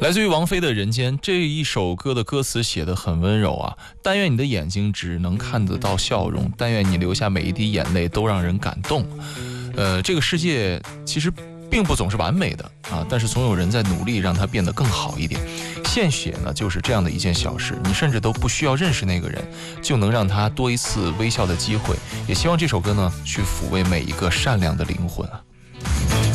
来自于王菲的《人间》这一首歌的歌词写得很温柔啊，但愿你的眼睛只能看得到笑容，但愿你流下每一滴眼泪都让人感动。这个世界其实并不总是完美的啊，但是总有人在努力让它变得更好一点。献血呢，就是这样的一件小事，你甚至都不需要认识那个人，就能让他多一次微笑的机会。也希望这首歌呢，去抚慰每一个善良的灵魂啊。